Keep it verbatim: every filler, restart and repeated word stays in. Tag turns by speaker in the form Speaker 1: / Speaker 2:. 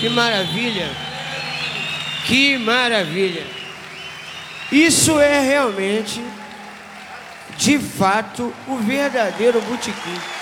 Speaker 1: Que maravilha! Que maravilha! Isso é realmente, de fato, o verdadeiro botequim.